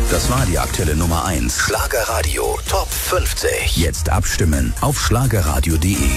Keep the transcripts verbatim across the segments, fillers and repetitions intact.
Das war die aktuelle Nummer eins. Schlagerradio Top fünfzig. Jetzt abstimmen auf schlagerradio punkt de.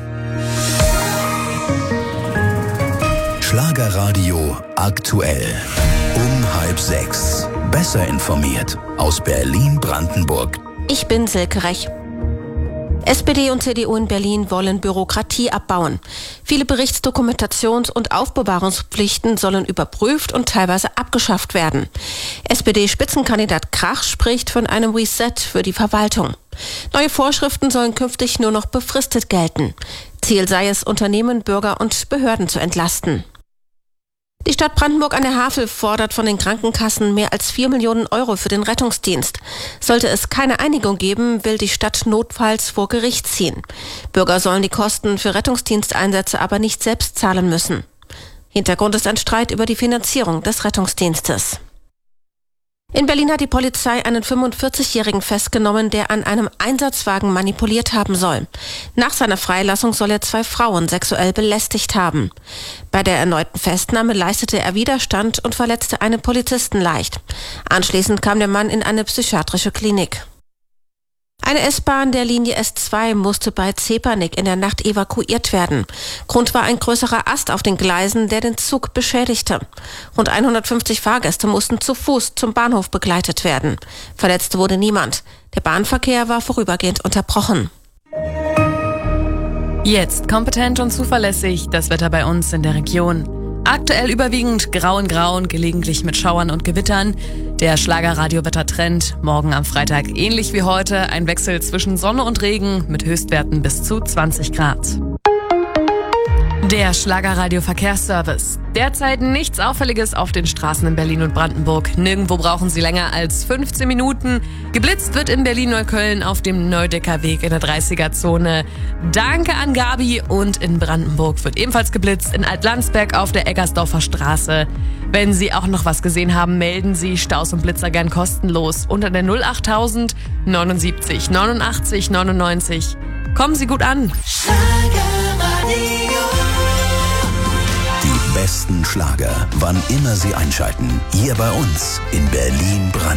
Schlagerradio aktuell. Um halb sechs. Besser informiert aus Berlin-Brandenburg. Ich bin Silke Rech. S P D und C D U in Berlin wollen Bürokratie abbauen. Viele Berichtsdokumentations- und Aufbewahrungspflichten sollen überprüft und teilweise abgeschafft werden. S P D-Spitzenkandidat Krach spricht von einem Reset für die Verwaltung. Neue Vorschriften sollen künftig nur noch befristet gelten. Ziel sei es, Unternehmen, Bürger und Behörden zu entlasten. Die Stadt Brandenburg an der Havel fordert von den Krankenkassen mehr als vier Millionen Euro für den Rettungsdienst. Sollte es keine Einigung geben, will die Stadt notfalls vor Gericht ziehen. Bürger sollen die Kosten für Rettungsdiensteinsätze aber nicht selbst zahlen müssen. Hintergrund ist ein Streit über die Finanzierung des Rettungsdienstes. In Berlin hat die Polizei einen fünfundvierzigjährigen festgenommen, der an einem Einsatzwagen manipuliert haben soll. Nach seiner Freilassung soll er zwei Frauen sexuell belästigt haben. Bei der erneuten Festnahme leistete er Widerstand und verletzte einen Polizisten leicht. Anschließend kam der Mann in eine psychiatrische Klinik. Eine S-Bahn der Linie S zwei musste bei Zepernick in der Nacht evakuiert werden. Grund war ein größerer Ast auf den Gleisen, der den Zug beschädigte. Rund hundertfünfzig Fahrgäste mussten zu Fuß zum Bahnhof begleitet werden. Verletzt wurde niemand. Der Bahnverkehr war vorübergehend unterbrochen. Jetzt kompetent und zuverlässig das Wetter bei uns in der Region. Aktuell überwiegend grau in grauen, gelegentlich mit Schauern und Gewittern. Der Schlagerradio-Wettertrend morgen am Freitag ähnlich wie heute. Ein Wechsel zwischen Sonne und Regen mit Höchstwerten bis zu zwanzig Grad. Der Schlagerradio-Verkehrsservice. Derzeit nichts Auffälliges auf den Straßen in Berlin und Brandenburg. Nirgendwo brauchen Sie länger als fünfzehn Minuten. Geblitzt wird in Berlin-Neukölln auf dem Neudecker-Weg in der dreißiger-Zone. Danke an Gabi. Und in Brandenburg wird ebenfalls geblitzt in Altlandsberg auf der Eggersdorfer Straße. Wenn Sie auch noch was gesehen haben, melden Sie Staus und Blitzer gern kostenlos unter der null achttausend neunundsiebzig neunundachtzig neunundneunzig. Kommen Sie gut an. Die besten Schlager, wann immer Sie einschalten. Hier bei uns in Berlin-Brandenburg.